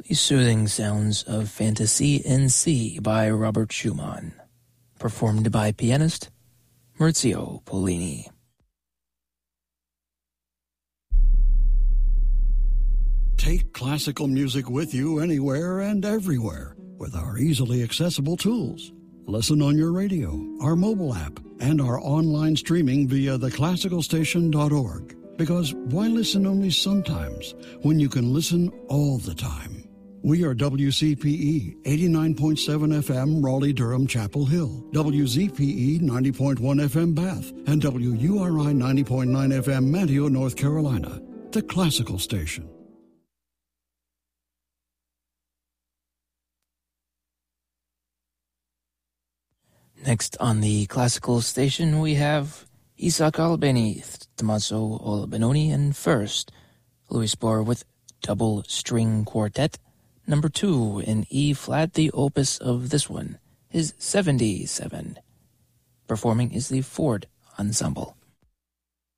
The soothing sounds of Fantasy in C by Robert Schumann, performed by pianist Maurizio Pollini. Take classical music with you anywhere and everywhere with our easily accessible tools. Listen on your radio, our mobile app, and our online streaming via theclassicalstation.org. Because why listen only sometimes when you can listen all the time? We are WCPE 89.7 FM Raleigh-Durham Chapel Hill, WZPE 90.1 FM Bath, and WURI 90.9 FM Manteo, North Carolina. The Classical Station. Next on the Classical Station, we have Isaac Albeni, Tommaso Benoni, and first, Louis Spohr with Double String Quartet, number 2 in E-flat. The opus of this one is 77. Performing is the Ford Ensemble.